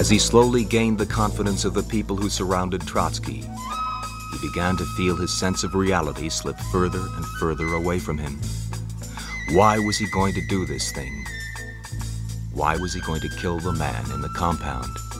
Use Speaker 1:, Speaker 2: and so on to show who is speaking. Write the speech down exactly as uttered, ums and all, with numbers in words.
Speaker 1: As he slowly gained the confidence of the people who surrounded Trotsky, he began to feel his sense of reality slip further and further away from him. Why was he going to do this thing? Why was he going to kill the man in the compound?